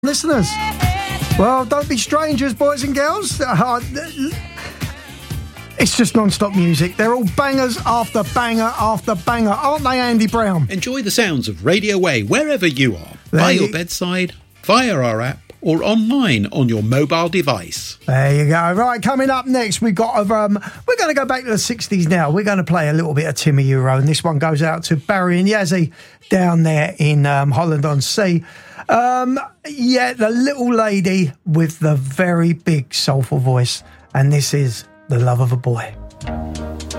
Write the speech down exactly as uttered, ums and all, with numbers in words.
Listeners, well, don't be strangers, boys and girls. Uh, it's just non-stop music. They're all bangers after banger after banger, aren't they, Andy Brown? Enjoy the sounds of Radio Way wherever you are, There by you- your bedside, via our app, or online on your mobile device. There you go. Right, coming up next, we've got um, we're going to go back to the sixties now. We're going to play a little bit of Timmy Euro, and this one goes out to Barry and Yazzie down there in um, Holland on Sea. Um, yeah, the little lady with the very big soulful voice, and this is The Love of a Boy.